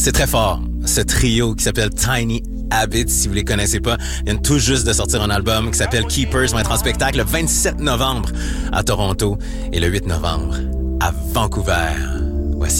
C'est très fort. Ce trio qui s'appelle Tiny Habits, si vous les connaissez pas, viennent tout juste de sortir un album qui s'appelle Keepers, va être en spectacle le 27 novembre à Toronto et le 8 novembre à Vancouver.